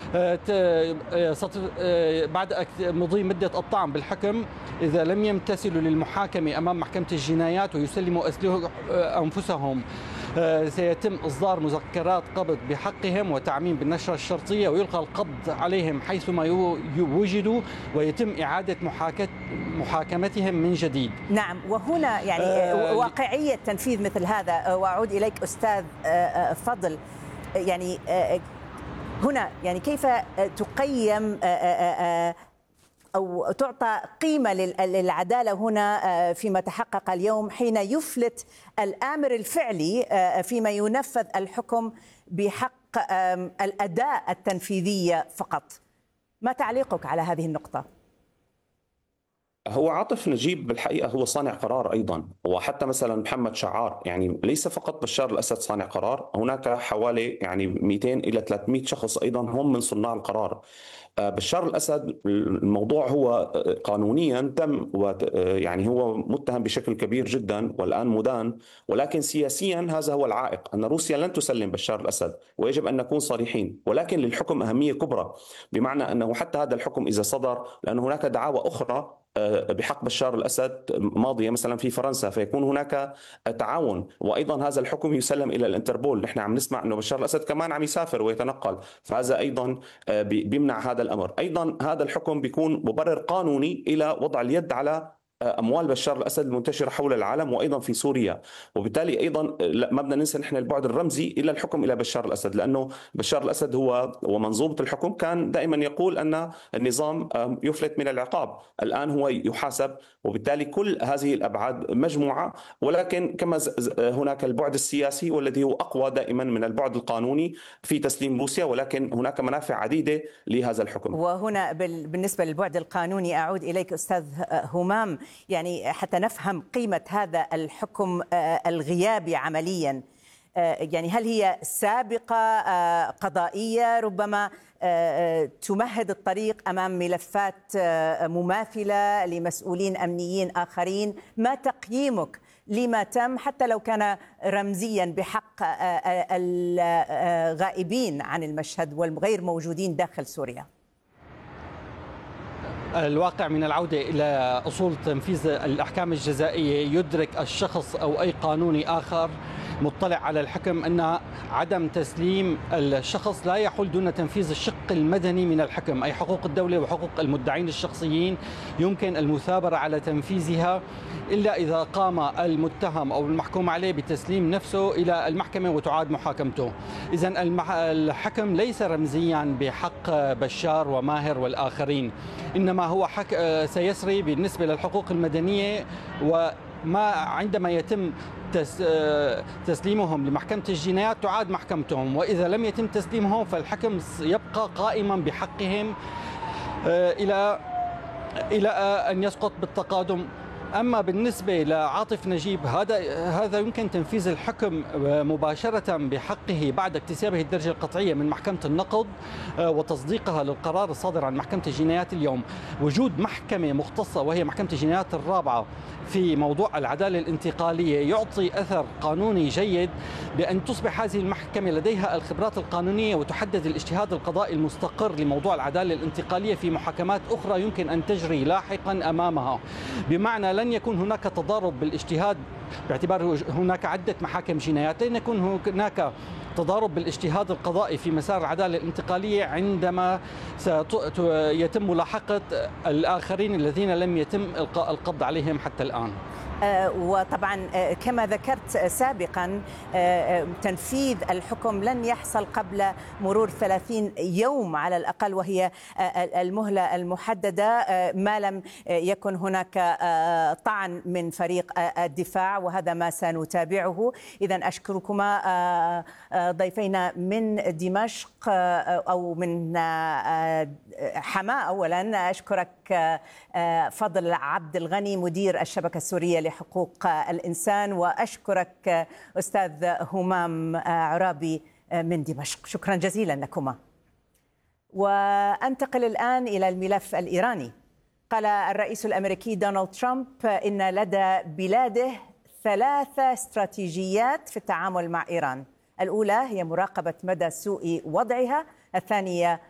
بعد مضي مدة الطعن بالحكم إذا لم يمتثلوا للمحاكمة أمام محكمة الجنايات ويسلموا أنفسهم، سيتم إصدار مذكرات قبض بحقهم وتعميم بالنشرة الشرطية، ويلقى القبض عليهم حيثما وجدوا، ويتم إعادة محاكمتهم من جديد. نعم، وهنا يعني واقعية تنفيذ مثل هذا. وأعود إليك أستاذ فضل، يعني هنا يعني كيف تقيم أو تعطى قيمة للعدالة هنا فيما تحقق اليوم حين يفلت الآمر الفعلي فيما ينفذ الحكم بحق الأداء التنفيذية فقط؟ ما تعليقك على هذه النقطة؟ هو عاطف نجيب بالحقيقة هو صانع قرار أيضا، وحتى مثلا محمد شعار، يعني ليس فقط بشار الأسد صانع قرار، هناك حوالي يعني 200 إلى 300 شخص أيضا هم من صناع القرار. بشار الأسد الموضوع هو قانونيا تم، يعني هو متهم بشكل كبير جدا والآن مدان، ولكن سياسيا هذا هو العائق، أن روسيا لن تسلم بشار الأسد، ويجب أن نكون صريحين. ولكن للحكم أهمية كبرى، بمعنى أنه حتى هذا الحكم إذا صدر، لأن هناك دعاوى أخرى بحق بشار الأسد ماضية مثلا في فرنسا، فيكون هناك تعاون. وأيضا هذا الحكم يسلم إلى الانتربول، نحن عم نسمع أنه بشار الأسد كمان عم يسافر ويتنقل، فهذا أيضا بيمنع هذا الأمر. أيضا هذا الحكم بيكون مبرر قانوني إلى وضع اليد على أموال بشار الأسد المنتشرة حول العالم وأيضا في سوريا، وبالتالي أيضا ما بدنا ننسى نحن البعد الرمزي إلى الحكم إلى بشار الأسد، لأنه بشار الأسد هو ومنظومة الحكم كان دائما يقول أن النظام يفلت من العقاب، الآن هو يحاسب، وبالتالي كل هذه الأبعاد مجموعة. ولكن كما هناك البعد السياسي والذي هو أقوى دائما من البعد القانوني في تسليم روسيا، ولكن هناك منافع عديدة لهذا الحكم. وهنا بالنسبة للبعد القانوني أعود إليك أستاذ همام، يعني حتى نفهم قيمة هذا الحكم الغيابي عمليا، يعني هل هي سابقة قضائية ربما تمهد الطريق أمام ملفات مماثلة لمسؤولين أمنيين آخرين؟ ما تقييمك لما تم حتى لو كان رمزيا بحق الغائبين عن المشهد والغير موجودين داخل سوريا؟ الواقع من العودة إلى أصول تنفيذ الأحكام الجزائية يدرك الشخص أو أي قانوني آخر مطلع على الحكم أن عدم تسليم الشخص لا يحول دون تنفيذ الشق المدني من الحكم، أي حقوق الدولة وحقوق المدعين الشخصيين يمكن المثابرة على تنفيذها إلا إذا قام المتهم أو المحكوم عليه بتسليم نفسه إلى المحكمة وتعاد محاكمته. إذن الحكم ليس رمزيا بحق بشار وماهر والآخرين، إنما هو سيسري بالنسبة للحقوق المدنية، وما عندما يتم تسليمهم لمحكمة الجنايات تعاد محكمتهم، وإذا لم يتم تسليمهم فالحكم يبقى قائما بحقهم إلى أن يسقط بالتقادم. أما بالنسبة لعاطف نجيب، هذا يمكن تنفيذ الحكم مباشرة بحقه بعد اكتسابه الدرجة القطعية من محكمة النقض وتصديقها للقرار الصادر عن محكمة الجنايات اليوم. وجود محكمة مختصة وهي محكمة الجنايات الرابعة في موضوع العدالة الانتقالية يعطي أثر قانوني جيد بأن تصبح هذه المحكمة لديها الخبرات القانونية وتحدد الاجتهاد القضائي المستقر لموضوع العدالة الانتقالية في محاكمات أخرى يمكن أن تجري لاحقا أمامها، بمعنى لن يكون هناك تضارب بالاجتهاد باعتبار هناك عدة محاكم جنايات، لن يكون هناك تضارب بالاجتهاد القضائي في مسار العدالة الانتقالية عندما يتم ملاحقة الآخرين الذين لم يتم إلقاء القبض عليهم حتى الآن. وطبعا كما ذكرت سابقا تنفيذ الحكم لن يحصل قبل مرور 30 يوم على الأقل، وهي المهلة المحددة ما لم يكن هناك طعن من فريق الدفاع، وهذا ما سنتابعه. إذن أشكركما ضيفينا من دمشق أو من حماة. أولا أشكرك فضل عبد الغني مدير الشبكة السورية لحقوق الإنسان، وأشكرك أستاذ همام عرابي من دمشق. شكرا جزيلا لكما. وأنتقل الآن إلى الملف الإيراني. قال الرئيس الأمريكي دونالد ترامب إن لدى بلاده 3 استراتيجيات في التعامل مع إيران. الأولى هي مراقبة مدى سوء وضعها، الثانية